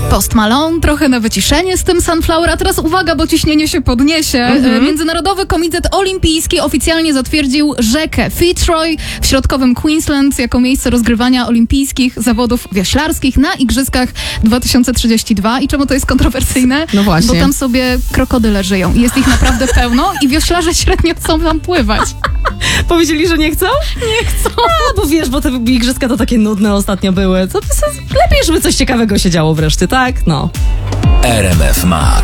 Post Malone, trochę na wyciszenie z tym Sunflower, a teraz uwaga, bo ciśnienie się podniesie. Międzynarodowy Komitet Olimpijski oficjalnie zatwierdził rzekę Fitzroy w środkowym Queensland jako miejsce rozgrywania olimpijskich zawodów wioślarskich na Igrzyskach 2032. I czemu to jest kontrowersyjne? No właśnie. Bo tam sobie krokodyle żyją i jest ich naprawdę pełno i wioślarze średnio chcą tam pływać. Powiedzieli, że nie chcą? Nie chcą. A, bo wiesz, bo te igrzyska to takie nudne ostatnio były. Lepiej, żeby coś ciekawego się działo wreszcie, tak? No. RMF Max.